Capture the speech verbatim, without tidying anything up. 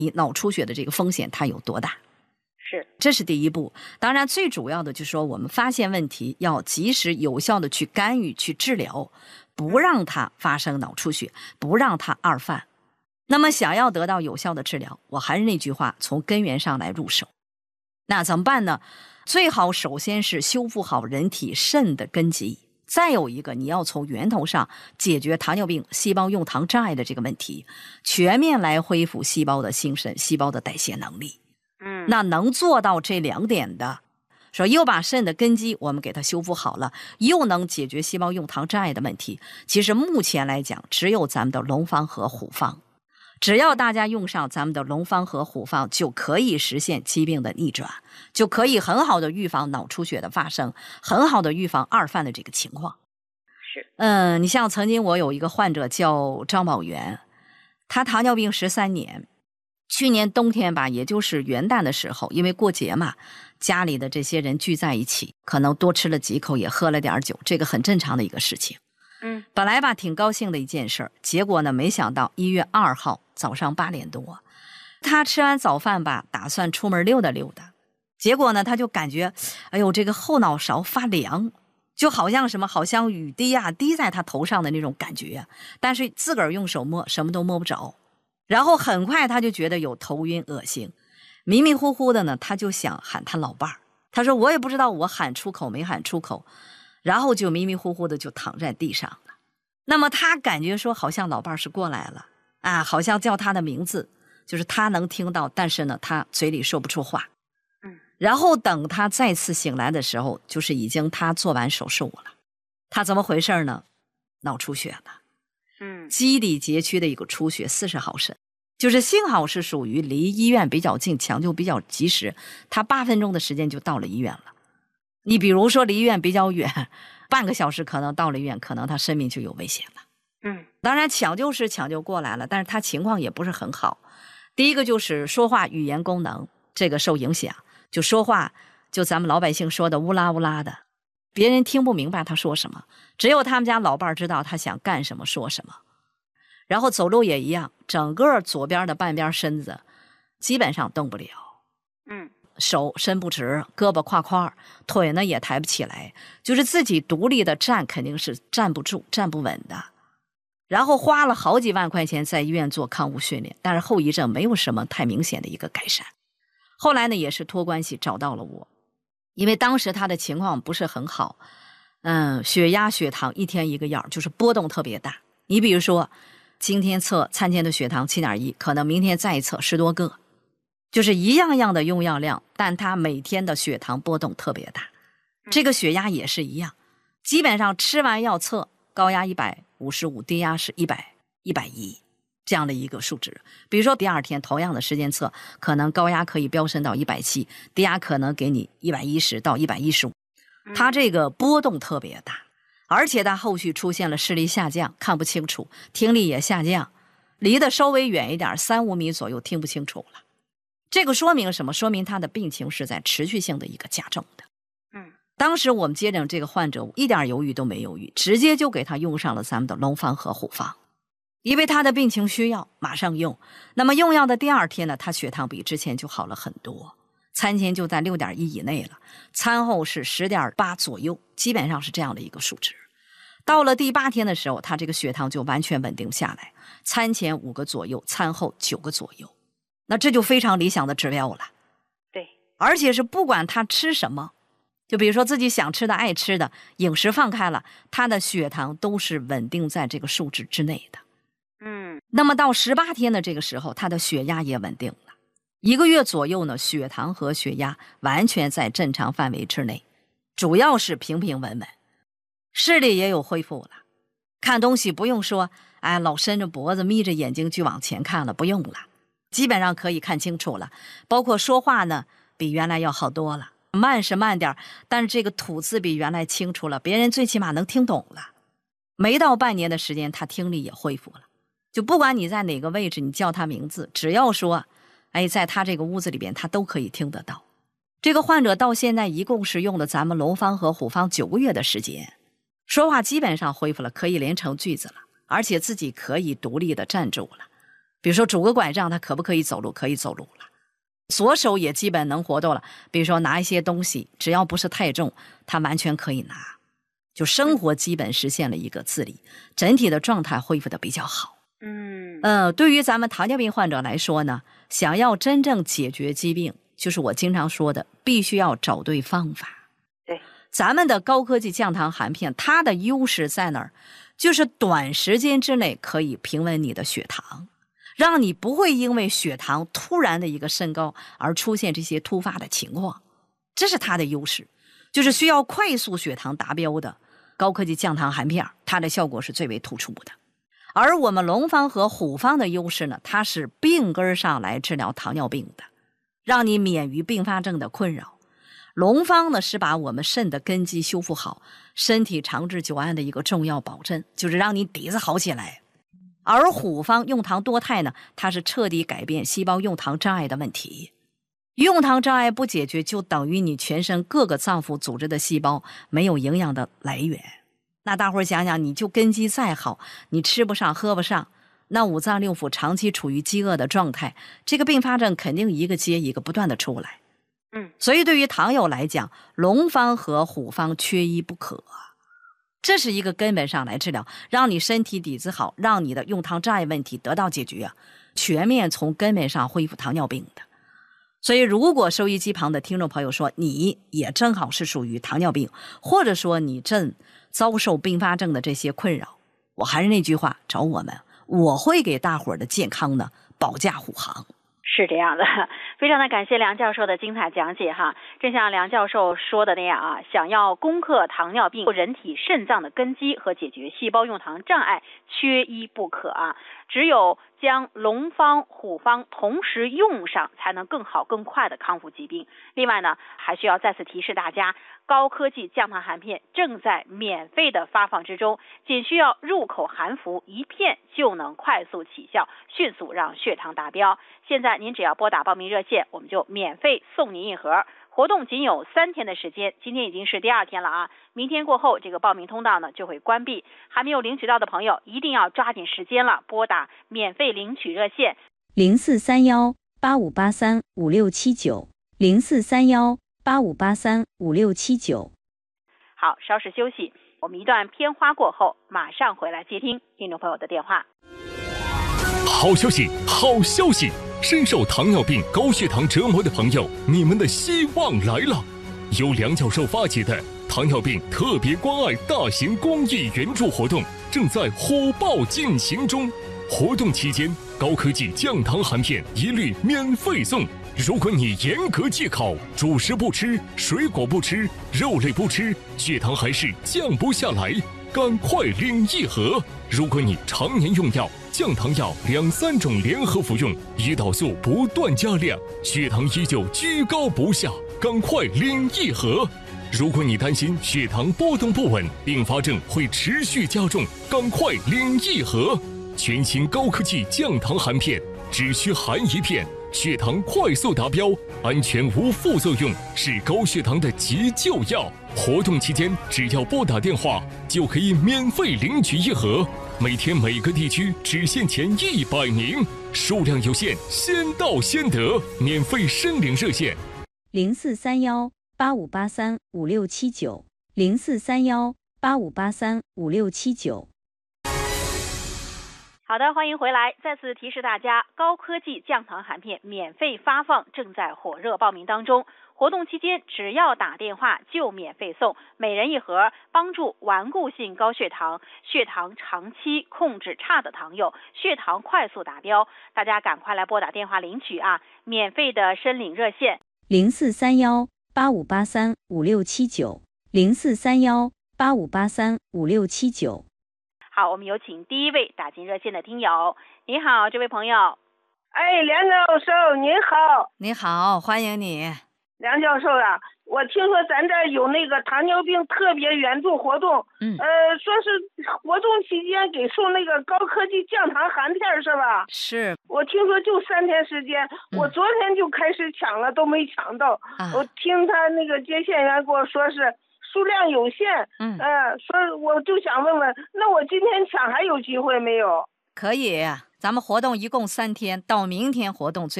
你脑出血的这个风险它有多大。 是， 这是第一步。当然最主要的就是说我们发现问题要及时有效的去干预去治疗，不让它发生脑出血，不让它二犯。那么想要得到有效的治疗，我还是那句话，从根源上来入手。那怎么办呢？最好首先是修复好人体肾的根基，再有一个你要从源头上解决糖尿病细胞用糖障碍的这个问题，全面来恢复细胞的新生、细胞的代谢能力。 嗯， 那能做到这两点的，说又把肾的根基我们给它修复好了，又能解决细胞用糖障碍的问题，其实目前来讲只有咱们的龙方和虎方。只要大家用上咱们的龙方和虎方，就可以实现疾病的逆转，就可以很好的预防脑出血的发生，很好的预防二犯的这个情况。 是， 嗯，你像曾经我有一个患者叫张宝元，他糖尿病十三年，去年冬天吧，也就是元旦的时候，因为过节嘛，家里的这些人聚在一起，可能多吃了几口，也喝了点酒，这个很正常的一个事情。 嗯， 本来吧挺高兴的一件事儿，结果呢，没想到一月二号早上八点多，他吃完早饭吧，打算出门溜达溜达，结果呢，他就感觉，哎呦，这个后脑勺发凉，就好像什么，好像雨滴啊滴在他头上的那种感觉，但是自个儿用手摸，什么都摸不着。然后很快他就觉得有头晕恶心，迷迷糊糊的呢，他就想喊他老伴儿。他说我也不知道我喊出口没喊出口，然后就迷迷糊糊的就躺在地上了。那么他感觉说好像老伴儿是过来了啊，好像叫他的名字，就是他能听到，但是呢他嘴里说不出话。 嗯， 然后等他再次醒来的时候，就是已经他做完手术了。他怎么回事呢？脑出血了。 嗯， 基底节区的一个出血四十毫升，就是幸好是属于离医院比较近，抢救比较及时，他八分钟的时间就到了医院了。你比如说离医院比较远，半个小时可能到了医院，可能他生命就有危险了。 嗯， 当然抢救是抢救过来了，但是他情况也不是很好。第一个就是说话语言功能这个受影响，就说话就咱们老百姓说的乌拉乌拉的，别人听不明白他说什么，只有他们家老伴儿知道他想干什么说什么。然后走路也一样，整个左边的半边身子基本上动不了。 嗯， 手伸不直，胳膊挎挎，腿呢也抬不起来，就是自己独立的站肯定是站不住站不稳的。然后花了好几万块钱在医院做抗污训练，但是后遗症没有什么太明显的一个改善。后来呢也是托关系找到了我，因为当时他的情况不是很好，嗯，血压血糖一天一个样，就是波动特别大。你比如说今天测餐前的血糖 七点一， 可能明天再一测十多个，就是一样样的用药量，但他每天的血糖波动特别大。这个血压也是一样，基本上吃完药测高压一百五十五，低压是一百、一百一这样的一个数值。比如说第二天同样的时间测，可能高压可以飙升到一百七，低压可能给你一百一十到一百一十五，它这个波动特别大。而且他后续出现了视力下降，看不清楚，听力也下降，离得稍微远一点三五米左右听不清楚了。这个说明什么？说明他的病情是在持续性的一个加重的。 嗯， 当时我们接诊这个患者一点犹豫都没犹豫，直接就给他用上了咱们的龙方和虎方，因为他的病情需要马上用。那么用药的第二天呢，他血糖比之前就好了很多，餐前就在 六点一 以内了，餐后是 十点八 左右，基本上是这样的一个数值。到了第八天的时候，他这个血糖就完全稳定下来，餐前五个左右，餐后九个左右，那这就非常理想的指标了。 对， 而且是不管他吃什么，就比如说自己想吃的爱吃的，饮食放开了，他的血糖都是稳定在这个数值之内的。 嗯， 那么到十八天的这个时候，他的血压也稳定了，一个月左右呢，血糖和血压完全在正常范围之内，主要是平平稳稳，视力也有恢复了，看东西不用说哎，老伸着脖子眯着眼睛就往前看了，不用了，基本上可以看清楚了。包括说话呢比原来要好多了，慢是慢点，但是这个吐字比原来清楚了，别人最起码能听懂了。没到半年的时间，他听力也恢复了，就不管你在哪个位置，你叫他名字，只要说哎，在他这个屋子里边他都可以听得到。这个患者到现在一共是用了咱们龙方和虎方九个月的时间，说话基本上恢复了，可以连成句子了，而且自己可以独立的站住了。 比如说拄个拐杖，他可不可以走路？可以走路了。左手也基本能活动了，比如说拿一些东西，只要不是太重，他完全可以拿。就生活基本实现了一个自理，整体的状态恢复的比较好。 嗯呃，对于咱们糖尿病患者来说呢，想要真正解决疾病，就是我经常说的，必须要找对方法。 对， 咱们的高科技降糖含片，它的优势在哪儿？就是短时间之内可以平稳你的血糖，让你不会因为血糖突然的一个升高而出现这些突发的情况，这是它的优势。就是需要快速血糖达标的高科技降糖含片，它的效果是最为突出的。而我们龙方和虎方的优势呢，它是病根上来治疗糖尿病的，让你免于并发症的困扰。龙方呢是把我们肾的根基修复好，身体长治久安的一个重要保证，就是让你底子好起来。而虎方用糖多肽呢，它是彻底改变细胞用糖障碍的问题。用糖障碍不解决，就等于你全身各个脏腑组织的细胞没有营养的来源。那大伙儿想想，你就根基再好，你吃不上喝不上，那五脏六腑长期处于饥饿的状态，这个并发症肯定一个接一个不断的出来。 嗯， 所以对于糖友来讲，龙方和虎方缺一不可，这是一个根本上来治疗，让你身体底子好，让你的用糖障碍问题得到解决，全面从根本上恢复糖尿病的。所以如果收音机旁的听众朋友说你也正好是属于糖尿病，或者说你正遭受并发症的这些困扰，我还是那句话，找我们，我会给大伙儿的健康呢保驾护航。 是这样的，非常的感谢梁教授的精彩讲解哈。正像梁教授说的那样啊，想要攻克糖尿病，人体肾脏的根基和解决细胞用糖障碍，缺一不可啊。只有将龙方、虎方同时用上，才能更好更快的康复疾病。另外呢，还需要再次提示大家，高科技降糖含片正在免费的发放之中，仅需要入口含服一片就能快速起效，迅速让血糖达标。现在您只要拨打报名热线，我们就免费送您一盒。活动仅有三天的时间，今天已经是第二天了啊！明天过后，这个报名通道呢就会关闭。还没有领取到的朋友，一定要抓紧时间了，拨打免费领取热线零四三幺八五八三五六七九零四三幺八五八三五六七九。 好，稍事休息，我们一段片花过后，马上回来接听听众朋友的电话。 好消息，好消息！深受糖尿病、高血糖折磨的朋友，你们的希望来了！由梁教授发起的糖尿病特别关爱大型公益援助活动正在火爆进行中。活动期间，高科技降糖含片一律免费送。如果你严格戒口，主食不吃，水果不吃，肉类不吃，血糖还是降不下来，赶快领一盒。如果你常年用药，降糖药两三种联合服用，胰岛素不断加量，血糖依旧居高不下，赶快领一盒。如果你担心血糖波动不稳，并发症会持续加重，赶快领一盒。全新高科技降糖含片，只需含一片，血糖快速达标，安全无副作用，是高血糖的急救药。活动期间，只要拨打电话，就可以免费领取一盒。每天每个地区只限前一百名，数量有限，先到先得。免费申领热线： 零四三幺八五八三五六七九零四三幺八五八三五六七九。 好的，欢迎回来。再次提示大家，高科技降糖含片免费发放，正在火热报名当中。活动期间，只要打电话就免费送，每人一盒，帮助顽固性高血糖、血糖长期控制差的糖友，血糖快速达标。大家赶快来拨打电话领取啊！免费的申领热线： 零四三幺八五八三五六七九零四三幺八五八三五六七九。 好，我们有请第一位打进热线的听友。你好，这位朋友。 哎，梁教授您好。 你好，欢迎你。 梁教授啊，我听说咱这儿有那个糖尿病特别援助活动， 嗯， 呃，说是活动期间给送那个高科技降糖含片是吧？ 是。 我听说就三天时间， 嗯、 我昨天就开始抢了，都没抢到。 啊、 我听他那个接线员跟我说是数量有限， 嗯， 呃，说我就想问问，那我今天抢还有机会没有？ 可以， 咱们活动一共三天，到明天活动最